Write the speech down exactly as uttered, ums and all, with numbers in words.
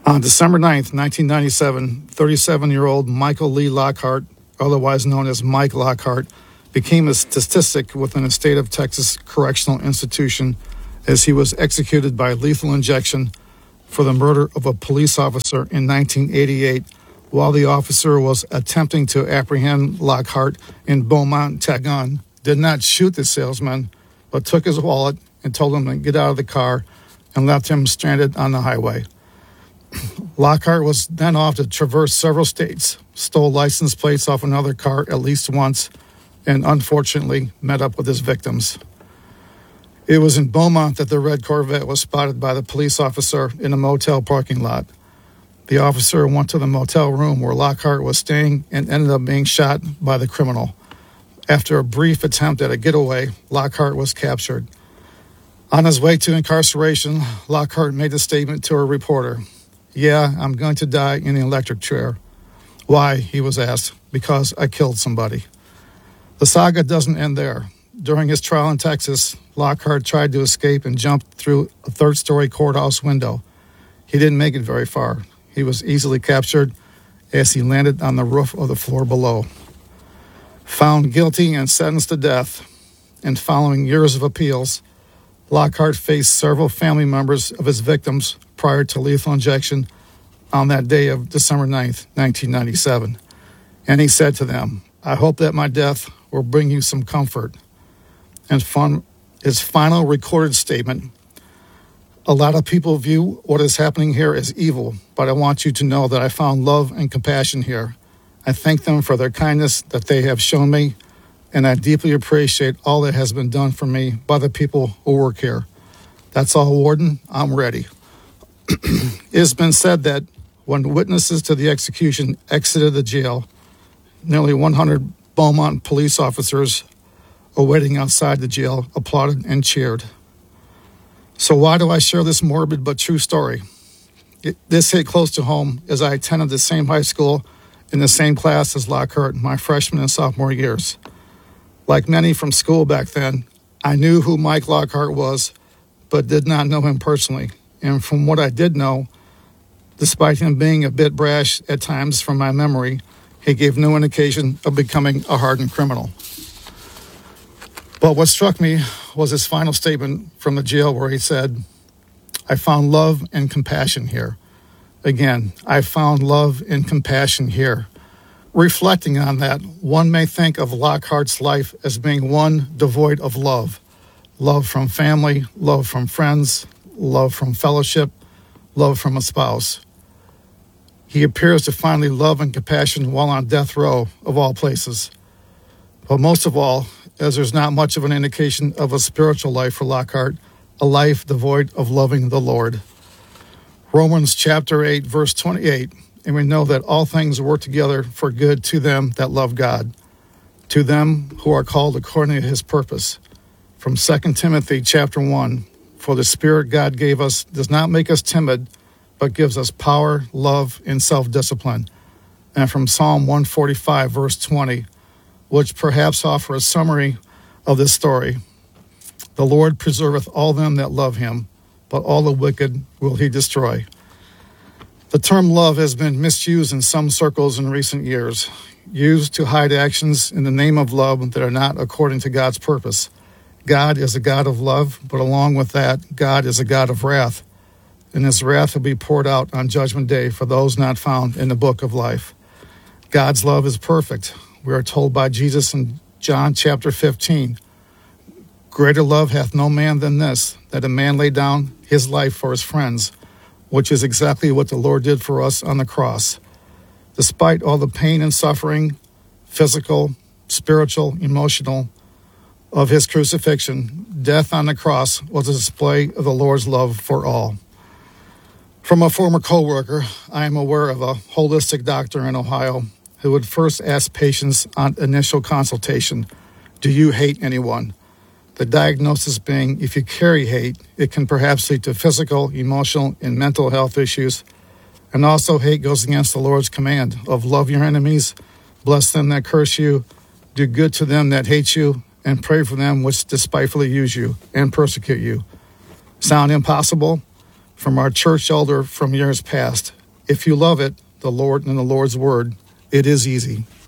On December ninth, nineteen ninety-seven, thirty-seven-year-old Michael Lee Lockhart, otherwise known as Mike Lockhart, became a statistic within a state of Texas correctional institution as he was executed by lethal injection for the murder of a police officer in nineteen eighty-eight while the officer was attempting to apprehend Lockhart in Beaumont, Tagon. Did not shoot the salesman, but took his wallet and told him to get out of the car and left him stranded on the highway. Lockhart was then off to traverse several states, stole license plates off another car at least once, and unfortunately met up with his victims. It was in Beaumont that the red Corvette was spotted by the police officer in a motel parking lot. The officer went to the motel room where Lockhart was staying and ended up being shot by the criminal. After a brief attempt at a getaway, Lockhart was captured. On his way to incarceration, Lockhart made a statement to a reporter. "Yeah, I'm going to die in the electric chair." "Why?" he was asked. "Because I killed somebody." The saga doesn't end there. During his trial in Texas, Lockhart tried to escape and jumped through a third-story courthouse window. He didn't make it very far. He was easily captured as he landed on the roof of the floor below. Found guilty and sentenced to death, and following years of appeals, Lockhart faced several family members of his victims prior to lethal injection on that day of December ninth, nineteen ninety-seven. And he said to them, "I hope that my death will bring you some comfort." And from his final recorded statement, "A lot of people view what is happening here as evil, but I want you to know that I found love and compassion here. I thank them for their kindness that they have shown me, and I deeply appreciate all that has been done for me by the people who work here. That's all, Warden. I'm ready." It has been said that when witnesses to the execution exited the jail, nearly one hundred Beaumont police officers awaiting outside the jail applauded and cheered. So why do I share this morbid but true story? It, this hit close to home as I attended the same high school in the same class as Lockhart my freshman and sophomore years. Like many from school back then, I knew who Mike Lockhart was, but did not know him personally. And from what I did know, despite him being a bit brash at times from my memory, he gave no indication of becoming a hardened criminal. But what struck me was his final statement from the jail where he said, "I found love and compassion here." Again, I found love and compassion here. Reflecting on that, one may think of Lockhart's life as being one devoid of love. Love from family, love from friends, love from fellowship, love from a spouse. He appears to finally love and compassion while on death row, of all places. But most of all, as there's not much of an indication of a spiritual life for Lockhart, a life devoid of loving the Lord. Romans chapter eight, verse twenty-eight, and we know that all things work together for good to them that love God, to them who are called according to his purpose. From Second Timothy chapter one, for the Spirit God gave us does not make us timid, but gives us power, love, and self-discipline. And from Psalm one forty-five, verse twenty, which perhaps offer a summary of this story. The Lord preserveth all them that love him, but all the wicked will he destroy. The term love has been misused in some circles in recent years, used to hide actions in the name of love that are not according to God's purpose. God is a God of love, but along with that, God is a God of wrath, and his wrath will be poured out on Judgment Day for those not found in the book of life. God's love is perfect. We are told by Jesus in John chapter fifteen, "Greater love hath no man than this, that a man lay down his life for his friends," which is exactly what the Lord did for us on the cross. Despite all the pain and suffering, physical, spiritual, emotional, of his crucifixion, death on the cross was a display of the Lord's love for all. From a former co-worker, I am aware of a holistic doctor in Ohio who would first ask patients on initial consultation, "Do you hate anyone?" The diagnosis being, if you carry hate, it can perhaps lead to physical, emotional, and mental health issues. And also hate goes against the Lord's command of love your enemies, bless them that curse you, do good to them that hate you, and pray for them which despitefully use you and persecute you. Sound impossible? from our church elder from years past. If you love it, the Lord and the Lord's word, it is easy.